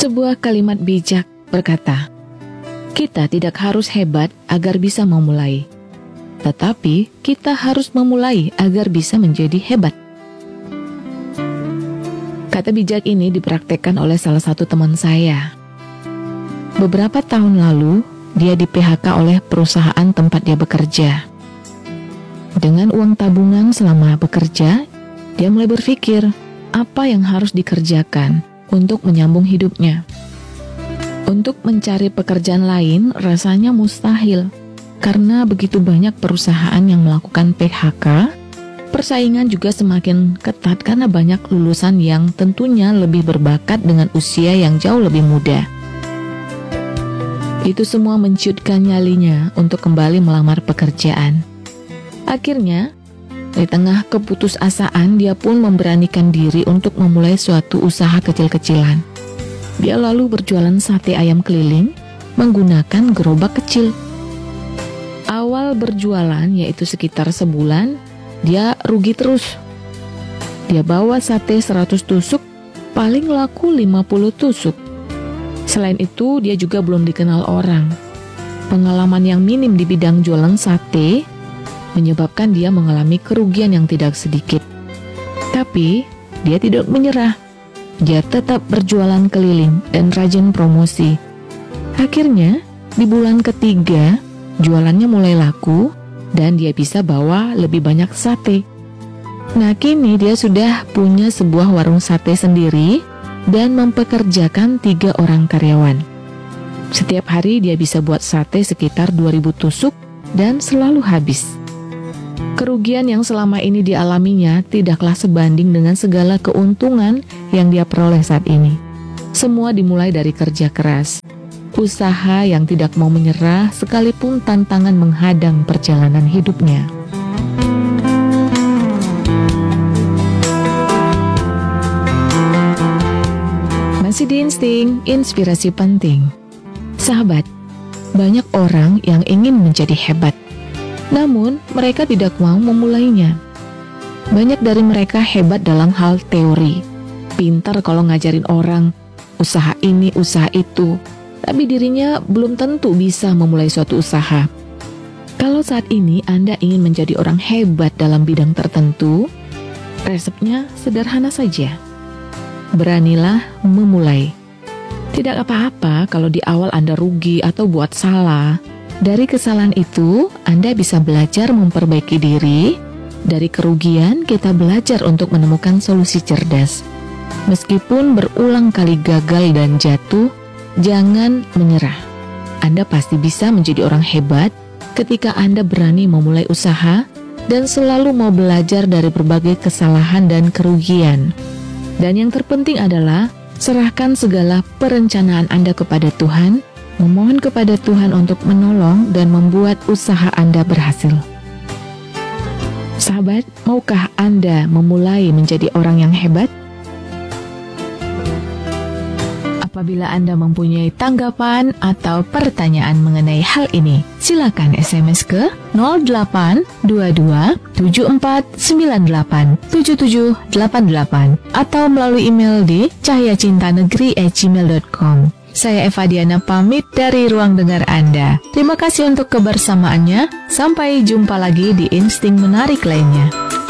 Sebuah kalimat bijak berkata, kita tidak harus hebat agar bisa memulai, tetapi kita harus memulai agar bisa menjadi hebat. Kata bijak ini dipraktekkan oleh salah satu teman saya. Beberapa tahun lalu, dia di-PHK oleh perusahaan tempat dia bekerja. Dengan uang tabungan selama bekerja, dia mulai berpikir apa yang harus dikerjakan untuk menyambung hidupnya. Untuk mencari pekerjaan lain rasanya mustahil, karena begitu banyak perusahaan yang melakukan PHK. Persaingan juga semakin ketat karena banyak lulusan yang tentunya lebih berbakat dengan usia yang jauh lebih muda. Itu semua menciutkan nyalinya untuk kembali melamar pekerjaan. Akhirnya, di tengah keputusasaan, dia pun memberanikan diri untuk memulai suatu usaha kecil-kecilan. Dia lalu berjualan sate ayam keliling menggunakan gerobak kecil. Awal berjualan, yaitu sekitar sebulan, dia rugi terus. Dia bawa sate 100 tusuk, paling laku 50 tusuk. Selain itu, dia juga belum dikenal orang. Pengalaman yang minim di bidang jualan sate menyebabkan dia mengalami kerugian yang tidak sedikit. Tapi, dia tidak menyerah. Dia tetap berjualan keliling dan rajin promosi. Akhirnya, di bulan ketiga, jualannya mulai laku dan dia bisa bawa lebih banyak sate. Nah, kini dia sudah punya sebuah warung sate sendiri dan mempekerjakan 3 orang karyawan. Setiap hari dia bisa buat sate sekitar 2000 tusuk dan selalu habis. Kerugian yang selama ini dialaminya tidaklah sebanding dengan segala keuntungan yang dia peroleh saat ini. Semua dimulai dari kerja keras, usaha yang tidak mau menyerah sekalipun tantangan menghadang perjalanan hidupnya. Masih di Insting, inspirasi penting. Sahabat, banyak orang yang ingin menjadi hebat, namun mereka tidak mau memulainya. Banyak dari mereka hebat dalam hal teori, pintar kalau ngajarin orang, usaha ini, usaha itu, tapi dirinya belum tentu bisa memulai suatu usaha. Kalau saat ini Anda ingin menjadi orang hebat dalam bidang tertentu, resepnya sederhana saja. Beranilah memulai. Tidak apa-apa kalau di awal Anda rugi atau buat salah. Dari kesalahan itu, Anda bisa belajar memperbaiki diri. Dari kerugian, kita belajar untuk menemukan solusi cerdas. Meskipun berulang kali gagal dan jatuh, jangan menyerah. Anda pasti bisa menjadi orang hebat ketika Anda berani memulai usaha dan selalu mau belajar dari berbagai kesalahan dan kerugian. Dan yang terpenting adalah, serahkan segala perencanaan Anda kepada Tuhan, memohon kepada Tuhan untuk menolong dan membuat usaha Anda berhasil. Sahabat, maukah Anda memulai menjadi orang yang hebat? Apabila Anda mempunyai tanggapan atau pertanyaan mengenai hal ini, silakan SMS ke 0822 7498 7788 atau melalui email di cahyacintanegeri@gmail.com. Saya Eva Diana pamit dari ruang dengar Anda. Terima kasih untuk kebersamaannya. Sampai jumpa lagi di Insting Menarik lainnya.